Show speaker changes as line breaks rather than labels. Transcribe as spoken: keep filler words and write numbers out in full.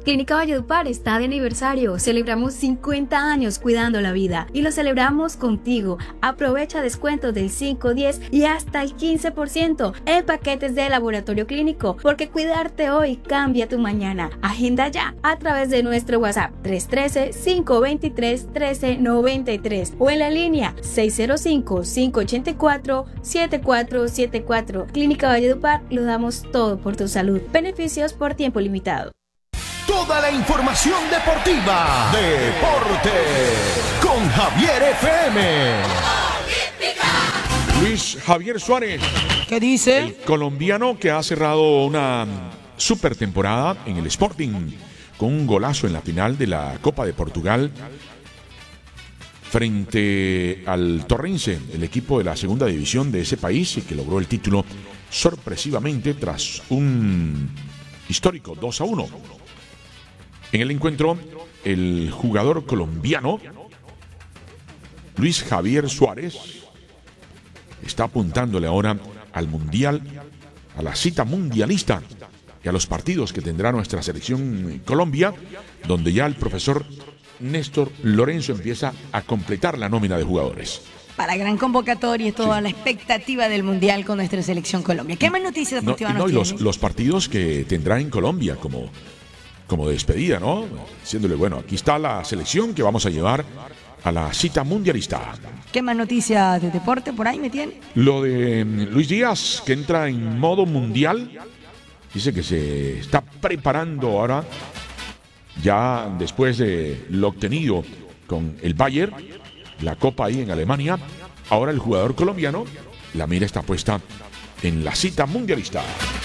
Clínica Valledupar está de aniversario. Celebramos cincuenta años cuidando la vida y lo celebramos contigo. Aprovecha descuentos del cinco, diez y hasta el quince por ciento en paquetes de laboratorio clínico, porque cuidarte hoy cambia tu mañana. Agenda ya a través de nuestro WhatsApp tres uno tres, cinco dos tres, uno tres nueve tres o en la línea seis cero cinco, cinco ocho cuatro, siete cuatro siete cuatro. Clínica Valledupar, lo damos todo por tu salud. Beneficios por tiempo limitado.
Toda la información deportiva. Deporte con Javier F M.
Luis Javier Suárez.
¿Qué dice?
El colombiano que ha cerrado una super temporada en el Sporting con un golazo en la final de la Copa de Portugal frente al Torrense, el equipo de la segunda división de ese país, y que logró el título sorpresivamente tras un histórico dos a uno. En el encuentro, el jugador colombiano Luis Javier Suárez está apuntándole ahora al Mundial, a la cita mundialista y a los partidos que tendrá nuestra selección Colombia, donde ya el profesor Néstor Lorenzo empieza a completar la nómina de jugadores.
Para gran convocatoria y toda
Sí.
la expectativa del Mundial con nuestra selección Colombia. ¿Qué más noticias
No,
deportivas
no,
nos
y los,
tienes?
los partidos que tendrá en Colombia como, como despedida, ¿no? Diciéndole, bueno, aquí está la selección que vamos a llevar a la cita mundialista.
¿Qué más noticias de deporte por ahí me tiene?
Lo de mm, Luis Díaz, que entra en modo mundial, dice que se está preparando ahora, ya después de lo obtenido con el Bayern, la Copa ahí en Alemania. Ahora el jugador colombiano, la mira está puesta en la cita mundialista.